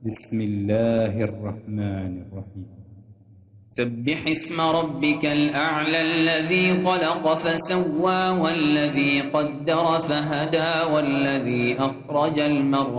بسم الله الرحمن الرحيم. سبح اسم ربك الأعلى الذي خلق فسوى والذي قدر فهدى والذي أخرج المرعى